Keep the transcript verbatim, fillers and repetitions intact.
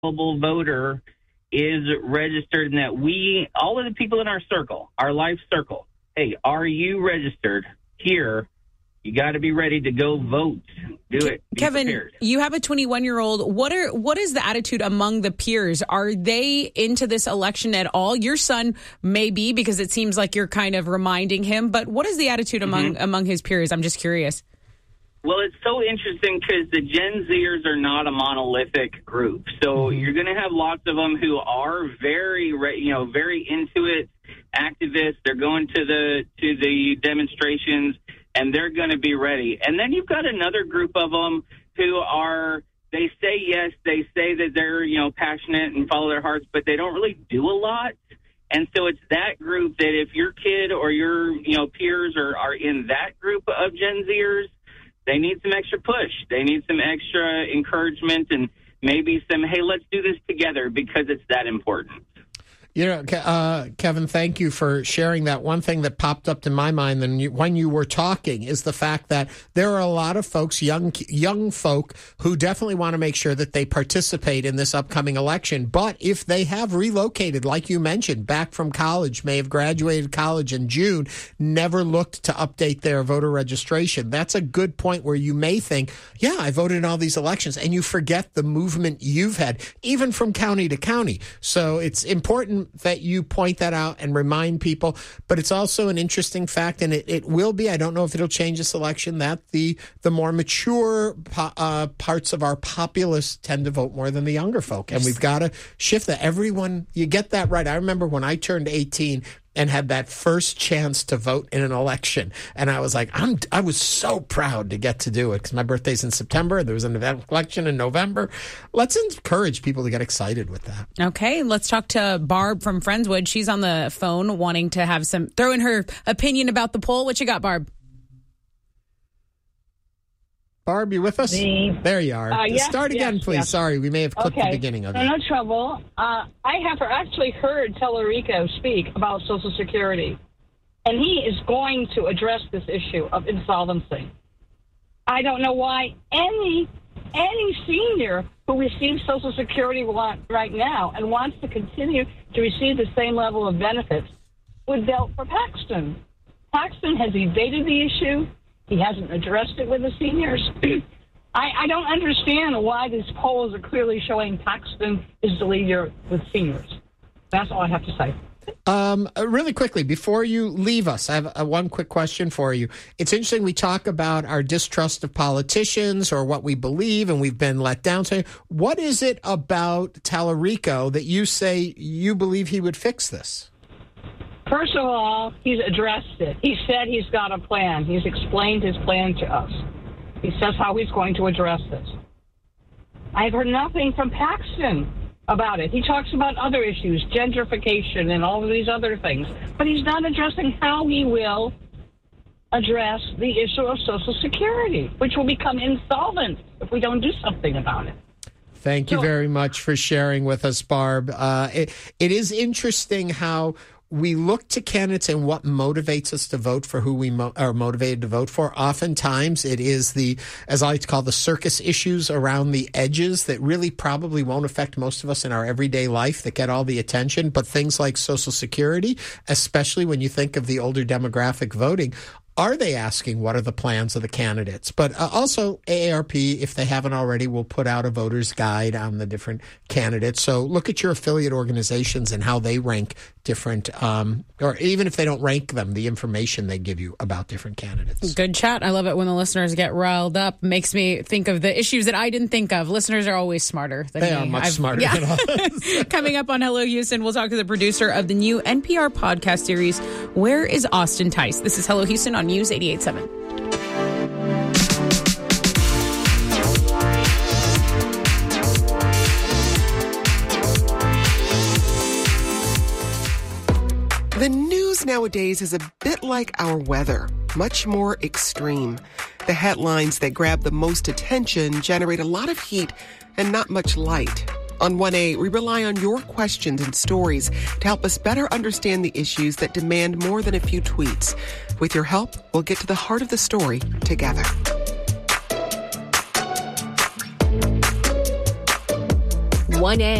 voter is registered, and that we, all of the people in our circle, our life circle, hey, are you registered here? You got to be ready to go vote. Do it. Be Kevin, prepared. You have a twenty-one-year-old. What are what is the attitude among the peers? Are they into this election at all? Your son may be, because it seems like you're kind of reminding him. But what is the attitude among mm-hmm. among his peers? I'm just curious. Well, it's so interesting because the Gen Zers are not a monolithic group. So mm-hmm. you're going to have lots of them who are very, you know, very into it, activists. They're going to the to the demonstrations, and they're going to be ready. And then you've got another group of them who are, they say yes, they say that they're, you know, passionate and follow their hearts, but they don't really do a lot. And so it's that group that if your kid or your, you know, peers are, are in that group of Gen Zers, they need some extra push. They need some extra encouragement and maybe some, hey, let's do this together, because it's that important. You know, uh, Kevin, thank you for sharing that. One thing that popped up in my mind when you, when you were talking is the fact that there are a lot of folks, young young folk, who definitely want to make sure that they participate in this upcoming election. But if they have relocated, like you mentioned, back from college, may have graduated college in June, never looked to update their voter registration, that's a good point where you may think, yeah, I voted in all these elections, and you forget the movement you've had, even from county to county. So it's important that you point that out and remind people. But it's also an interesting fact, and it, it will be, I don't know if it'll change this election, that the the more mature uh, parts of our populace tend to vote more than the younger folk. And we've got to shift that. Everyone, you get that right. I remember when I turned eighteen and had that first chance to vote in an election. And I was like, I'm, I was so proud to get to do it, because my birthday's in September. There was an election in November. Let's encourage people to get excited with that. Okay, let's talk to Barb from Friendswood. She's on the phone wanting to have some, throw in her opinion about the poll. What you got, Barb? Barb, you with us? Me. There you are. Uh, yes, Start again, yes, please. Yes. Sorry, we may have clipped okay. the beginning of no, it. No trouble. Uh, I have actually heard Tellerico speak about Social Security, and he is going to address this issue of insolvency. I don't know why any any senior who receives Social Security right now and wants to continue to receive the same level of benefits would vote for Paxton. Paxton has evaded the issue. He hasn't addressed it with the seniors. I, I don't understand why these polls are clearly showing Paxton is the leader with seniors. That's all I have to say. Um, really quickly, before you leave us, I have a, one quick question for you. It's interesting we talk about our distrust of politicians or what we believe, and we've been let down. So what is it about Tallarico that you say you believe he would fix this? First of all, he's addressed it. He said he's got a plan. He's explained his plan to us. He says how he's going to address this. I've heard nothing from Paxton about it. He talks about other issues, gentrification and all of these other things, but he's not addressing how he will address the issue of Social Security, which will become insolvent if we don't do something about it. Thank you so, very much for sharing with us, Barb. Uh, it, it is interesting how we look to candidates and what motivates us to vote for who we mo- are motivated to vote for. Oftentimes it is the, as I like to call, the circus issues around the edges that really probably won't affect most of us in our everyday life that get all the attention. But things like Social Security, especially when you think of the older demographic voting, are they asking what are the plans of the candidates? But uh, also A A R P, if they haven't already, will put out a voter's guide on the different candidates. So look at your affiliate organizations and how they rank different, um, or even if they don't rank them, the information they give you about different candidates. Good chat. I love it when the listeners get riled up. Makes me think of the issues that I didn't think of. Listeners are always smarter than they me. They are much I've, smarter yeah. than us. Coming up on Hello Houston, we'll talk to the producer of the new N P R podcast series, Where is Austin Tice? This is Hello Houston on News eighty-eight point seven. The news nowadays is a bit like our weather, much more extreme. The headlines that grab the most attention generate a lot of heat and not much light. On one A, we rely on your questions and stories to help us better understand the issues that demand more than a few tweets. With your help, we'll get to the heart of the story together. one A.